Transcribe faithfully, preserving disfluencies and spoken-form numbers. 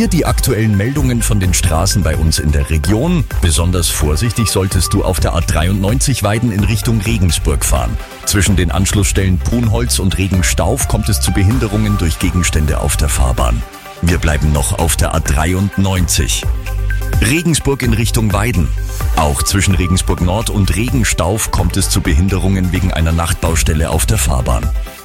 Hier die aktuellen Meldungen von den Straßen bei uns in der Region. Besonders vorsichtig solltest du auf der A dreiundneunzig Weiden in Richtung Regensburg fahren. Zwischen den Anschlussstellen Brunholz und Regenstauf kommt es zu Behinderungen durch Gegenstände auf der Fahrbahn. Wir bleiben noch auf der A dreiundneunzig. Regensburg in Richtung Weiden. Auch zwischen Regensburg Nord und Regenstauf kommt es zu Behinderungen wegen einer Nachtbaustelle auf der Fahrbahn.